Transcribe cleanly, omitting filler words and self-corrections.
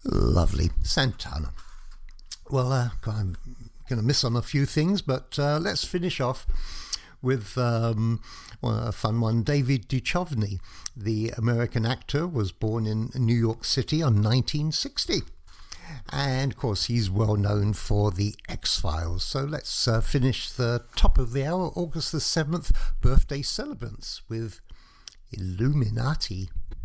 Lovely. Santana. Well, I'm going to miss on a few things, but let's finish off with a fun one. David Duchovny, the American actor, was born in New York City in 1960. And, of course, he's well known for the X-Files. So let's finish the top of the hour, August the 7th, birthday celebrants with Illuminati.